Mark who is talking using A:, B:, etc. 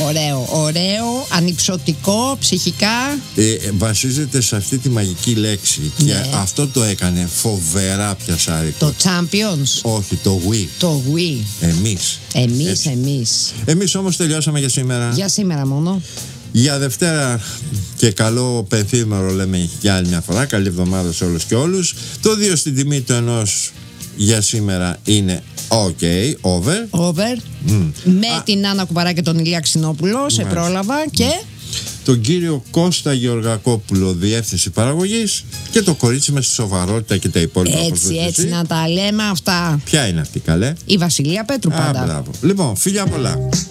A: Ωραίο, ανυψωτικό, ψυχικά.
B: Βασίζεται σε αυτή τη μαγική λέξη.
A: Ναι.
B: Και αυτό το έκανε φοβερά πιασάρικο.
A: Το Champions.
B: Όχι, το Wii.
A: Το Wii.
B: Εμείς όμως τελειώσαμε για σήμερα.
A: Για σήμερα μόνο.
B: Για Δευτέρα και καλό πενθήμερο λέμε για άλλη μια φορά. Καλή εβδομάδα σε όλους και όλους. Το 2 στην τιμή του 1 για σήμερα είναι ok, over.
A: Με την Άννα Κουπαρά και τον Ηλία Ξινόπουλο. Σε πρόλαβα και...
B: τον κύριο Κώστα Γεωργακόπουλο, διεύθυνση παραγωγής, και το κορίτσι με στη σοβαρότητα και τα υπόλοιπα.
A: Έτσι να τα λέμε αυτά.
B: Ποια είναι αυτή, καλέ?
A: Η Βασιλεία Πέτρου πάντα.
B: Μπράβο. Λοιπόν, φιλιά πολλά.